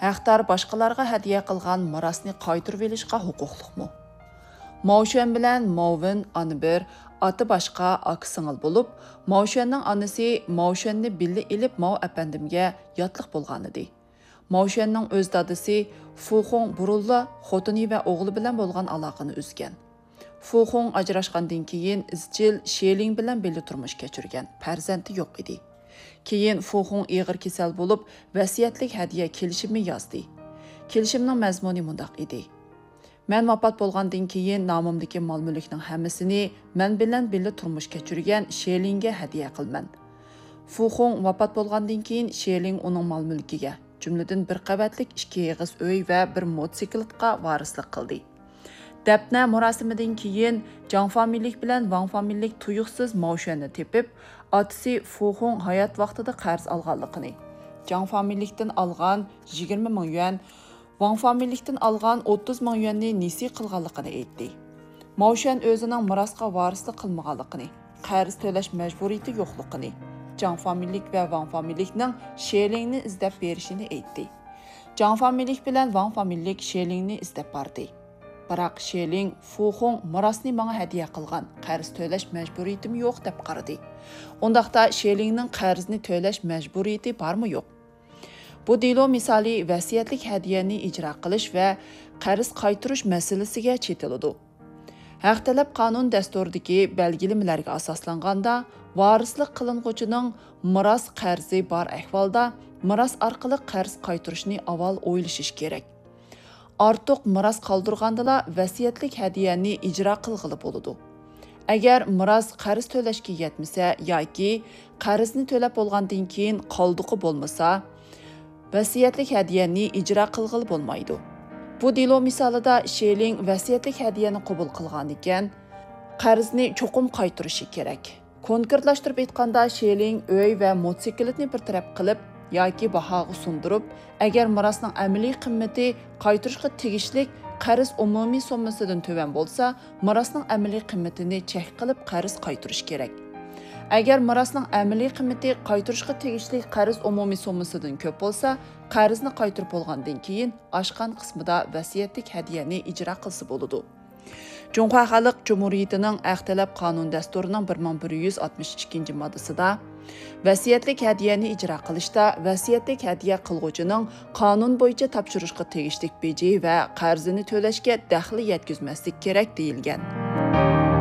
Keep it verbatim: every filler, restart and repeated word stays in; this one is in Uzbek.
haqdor boshqalarga hadiya qilgan mirosni qaytarib olishga huquqliqmi? Maushan bilan Mauvin ana bir, oti boshqa aka singil bo'lib, Maushanning onasi Maushanni billa ilib Mao apandimga yotliq bo'lgan edi. Maushanning o'z dadasi Fuxong burulla xotini va o'g'li bilan bo'lgan aloqani uzgan. Fuxong ajrashgandan keyin izchil Sheling bilan birga turmush kechirgan. Farzandi yo'q edi. Keyin Fuxong og'ir kasal bo'lib, vasiyatlik hadiya kelishimi yozdi. Kelishimning mazmuni mundaq edi. Men vafot bo'lgandan keyin nomimdagi mol-mulkning hammasini men bilan birga turmush kechirgan Shelingga hadiya qilman. Fuxong vafot bo'lgandan keyin Sheling uning mol-mulkiga, jumladan bir qavatlik ikki eg'iz uy va bir mototsiklga varislik qildi. Dafna murosimidan keyin Zhang familiyalik bilan Wang familiyalik tuyuqsiz Maushanni tepib, otasi Fuxong hayot vaqtida qarz olganligini, Zhang familiyalikdan olgan yigirma ming yuan, Wang familiyalikdan olgan o'ttiz ming yuanni nesi qilganligini aytdi. Maushan o'zining mirosga varislik qilmaganligini, qarz to'lash majburiyati yo'qligini, Zhang familiyalik va Wang familiyalikning Shelingni izlab berishini aytdi. Zhang familiyalik bilan Wang familiyalik Shelingni izlab bordi. Biroq Sheling Fuxong mirosni menga hadiya qilgan, qarz to'lash majburiyatim yo'q deb qaradi. Undaqda Shelingning qarzni to'lash majburiyati bormi yo'q? Bu delo misoli vasiyatlik hadiyani ijro qilish va qarz qaytarish masalasiga chetiladi. Haq talab qonun dasturidagi belgilamalariga asoslanganda, varislik qilinuvchining miros qarzi bor ahvolda miros orqali qarz qaytarishni avval o'ylashish kerak. Ortiq miros qoldirgandala vasiyatlik hadiyani ijro qilg'ili bo'ladi. Agar miros qarz to'lashga yetmasa yoki qarzni to'lab bo'lgandan keyin qoldiqi bo'lmasa, vasiyatlik hadiyani ijro qilg'ili bo'lmaydi. Bu delo misolida Sheling vasiyatlik hadiyani qabul qilgan ekan, qarzni cho'qim qaytarishi kerak. Konkretlashtirib aytganda, Sheling uy va mototsiklni bir taraf qilib yoki bahoga sundirib, agar mirosning amaliy qimmati qaytarishga tegishlik qarz umumiy summasidan to'van bo'lsa, mirosning amaliy qimmatini chek qilib qarz qaytarish kerak. Agar mirosning amaliy qimmati qaytarishga tegishli qarz umumiy summasidan ko'p bo'lsa, qarzni qaytarib bo'lgandan keyin oshgan qismida vasiyatlik hadiyani ijro qilsa bo'ladi. Junqo Xalq Jumhuriyatining Aqtalab qonun dasturining bir ming bir yuz oltmish ikkinchi moddasida vasiyatlik hadiyani ijro qilishda vasiyatlik hadiya qilguvchining qonun bo'yicha topshirishga tegishli beji va qarzini to'lashga daxli yetkazmaslik kerak deyilgan.